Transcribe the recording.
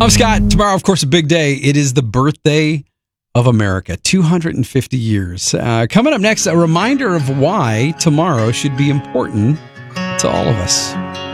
I'm Scott. Tomorrow, of course, a big day. It is the birthday of America, 250 years. Coming up next, a reminder of why tomorrow should be important to all of us.